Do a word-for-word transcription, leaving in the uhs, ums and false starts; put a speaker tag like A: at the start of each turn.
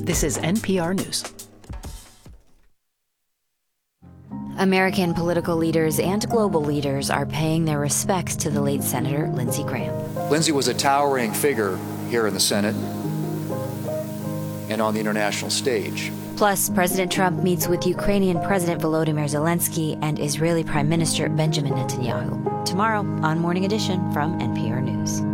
A: This is N P R News.
B: American political leaders and global leaders are paying their respects to the late Senator Lindsey Graham.
C: Lindsey was a towering figure here in the Senate and on the international stage.
B: Plus, President Trump meets with Ukrainian President Volodymyr Zelensky and Israeli Prime Minister Benjamin Netanyahu tomorrow on Morning Edition from N P R News.